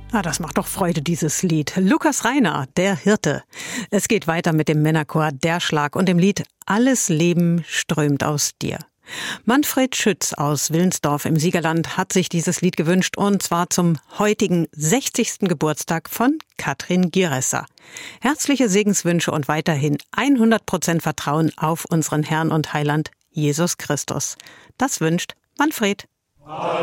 Das macht doch Freude, dieses Lied. Lukas Reiner, der Hirte. Es geht weiter mit dem Männerchor Der Schlag und dem Lied Alles Leben strömt aus dir. Manfred Schütz aus Wilnsdorf im Siegerland hat sich dieses Lied gewünscht, und zwar zum heutigen 60. Geburtstag von Katrin Gieresser. Herzliche Segenswünsche und weiterhin 100% Vertrauen auf unseren Herrn und Heiland Jesus Christus. Das wünscht Manfred.